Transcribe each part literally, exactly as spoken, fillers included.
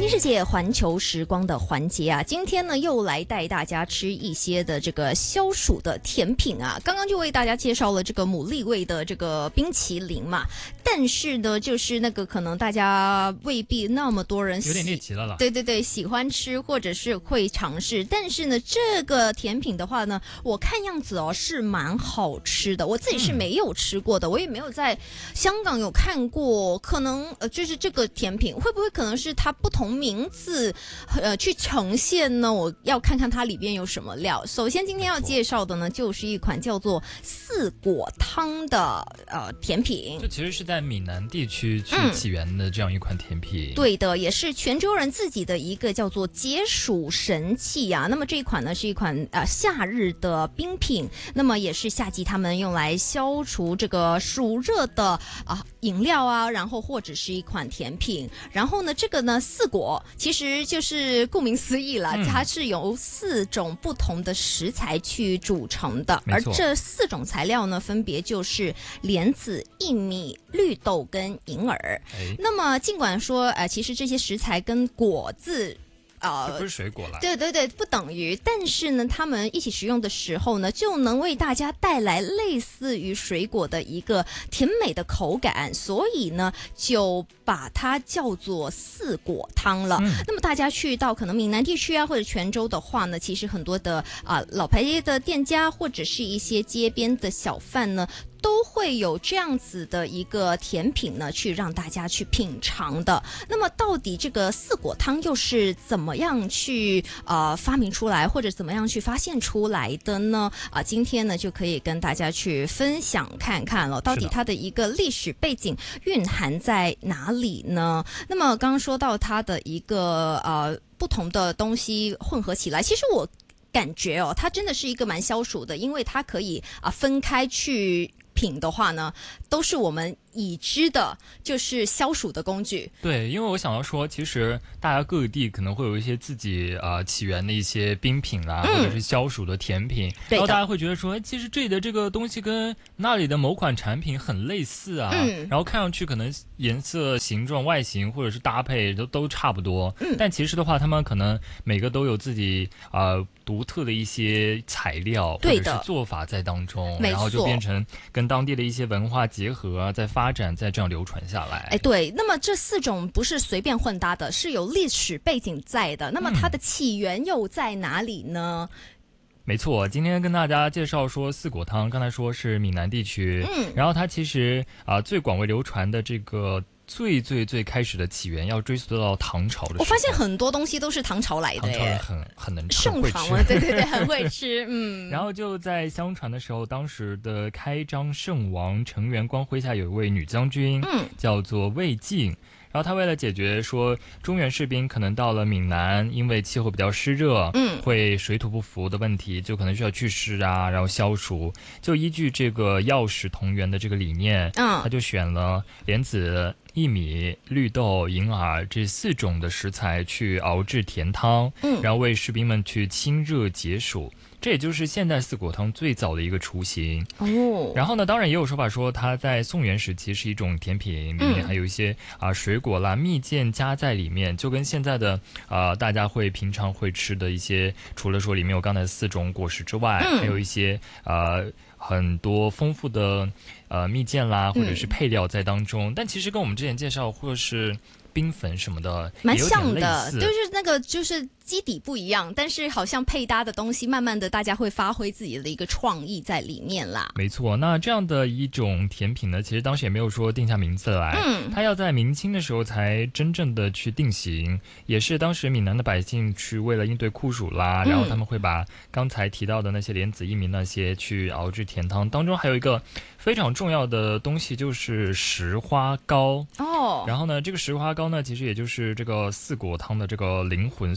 世界环球时光的环节啊，今天呢又来带大家吃一些的这个消暑的甜品啊。刚刚就为大家介绍了这个牡蛎味的这个冰淇淋嘛，但是呢，就是那个可能大家未必那么多人喜有点猎奇了啦。 对对对，喜欢吃或者是会尝试，但是呢，这个甜品的话呢，我看样子哦是蛮好吃的，我自己是没有吃过的，嗯、我也没有在香港有看过，可能呃就是这个甜品会不会可能是它不同名字呃去呈现呢？我要看看它里边有什么料。首先今天要介绍的呢，就是一款叫做四果汤的呃甜品， 这其实是在闽南地区去起源的这样一款甜品。 嗯、对的，也是泉州人自己的一个叫做解暑神器啊。那么这一款呢是一款呃夏日的冰品，那么也是夏季他们用来消除这个暑热的啊、呃、饮料啊，然后或者是一款甜品。然后呢，这个呢四果其实就是顾名思义了，嗯、它是由四种不同的食材去组成的，而这四种材料呢，分别就是莲子、薏米、绿豆跟银耳。那么尽管说，呃，其实这些食材跟果子。 呃，这不是水果啦， 对对对，不等于，但是呢，他们一起食用的时候呢，就能为大家带来类似于水果的一个甜美的口感，所以呢，就把它叫做四果汤了。嗯、那么大家去到可能闽南地区啊，或者泉州的话呢，其实很多的啊、呃、老牌的店家或者是一些街边的小贩呢，都会有这样子的一个甜品呢，去让大家去品尝的。那么到底这个四果汤又是怎么样去呃发明出来，或者怎么样去发现出来的呢？啊、呃，今天呢就可以跟大家去分享看看了，到底它的一个历史背景蕴含在哪里呢？那么刚刚说到它的一个呃不同的东西混合起来，其实我感觉哦，它真的是一个蛮消暑的，因为它可以啊、呃、分开去品的话呢，都是我们已知的，就是消暑的工具。 对，因为我想要说，其实大家各地可能会有一些自己呃起源的一些冰品啦，嗯、或者是消暑的甜品，然后大家会觉得说，哎，其实这里的这个东西跟那里的某款产品很类似啊，嗯、然后看上去可能颜色、形状、外形或者是搭配都都差不多，嗯、但其实的话，他们可能每个都有自己呃独特的一些材料或者是做法在当中，然后就变成跟当地的一些文化结合啊，在发展，再这样流传下来。 哎，对，那么这四种不是随便混搭的，是有历史背景在的。那么它的起源又在哪里呢？嗯、 没错，今天跟大家介绍说四果汤，刚才说是闽南地区，嗯，然后它其实啊、呃、最广为流传的这个。最最最开始的起源要追溯到唐朝的时候， 我发现很多东西都是唐朝来的。 唐朝人很很能吃， 盛唐啊，对对对，很会吃。嗯， 然后就在相传的时候，当时的开张圣王成元光麾下有一位女将军，嗯，叫做魏晋。然后他为了解决说中原士兵可能到了闽南，因为气候比较湿热，嗯，会水土不服的问题，就可能需要祛湿啊，然后消暑，就依据这个药食同源的这个理念，嗯，他就选了莲子、薏米、绿豆、银耳这四种的食材去熬制甜汤，嗯，然后为士兵们去清热解暑。这也就是现代四果汤最早的一个雏形哦。然后呢，当然也有说法说它在宋元时期是一种甜品，里面还有一些啊、呃、水果啦、蜜饯加在里面，就跟现在的啊、呃、大家会平常会吃的一些，除了说里面有刚才四种果实之外，嗯、还有一些呃很多丰富的呃蜜饯啦，或者是配料在当中。嗯、但其实跟我们之前介绍或是冰粉什么的蛮像的，就是那个就是基底不一样，但是好像配搭的东西，慢慢的大家会发挥自己的一个创意在里面啦。 没错，那这样的一种甜品呢，其实当时也没有说定下名字来，嗯，它要在明清的时候才真正的去定型，也是当时闽南的百姓去为了应对酷暑啦，嗯、然后他们会把刚才提到的那些莲子、薏米那些去熬制甜汤，当中还有一个非常重要的东西就是石花膏哦。然后呢，这个石花膏呢，其实也就是这个四果汤的这个灵魂所在。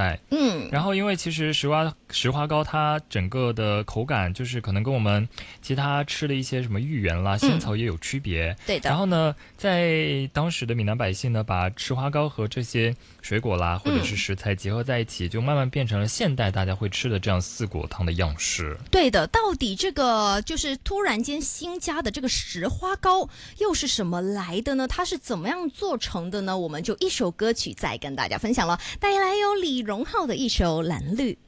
菜。 嗯， 然后因为其实石花石花糕它整个的口感就是可能跟我们其他吃的一些什么芋圆啦、仙草也有区别。 嗯、对的。 然后呢，在当时的闽南百姓呢，把石花糕和这些水果啦或者是食材结合在一起，嗯、就慢慢变成了现代大家会吃的这样四果汤的样式。 对的，到底这个就是突然间新加的这个石花糕又是什么来的呢？它是怎么样做成的呢？我们就一首歌曲再跟大家分享了，带来有李荣浩的一首《蓝绿》。